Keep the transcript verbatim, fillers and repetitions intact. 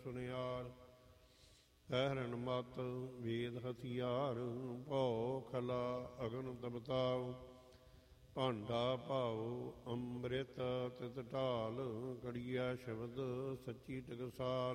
ਸੁਨਿਆਰ। ਪਹਿਰਨ ਮਤ ਵੇਦ ਹਥਿਆਰ, ਭਉ ਖਲਾ ਅਗਨ ਤਬਤਾਉ। ਭਾਂਡਾ ਭਾਉ ਅੰਮ੍ਰਿਤ ਤਿਤ ਢਾਲ, ਕੜੀਆ ਸ਼ਬਦ ਸੱਚੀ ਟਕਸਾਲ।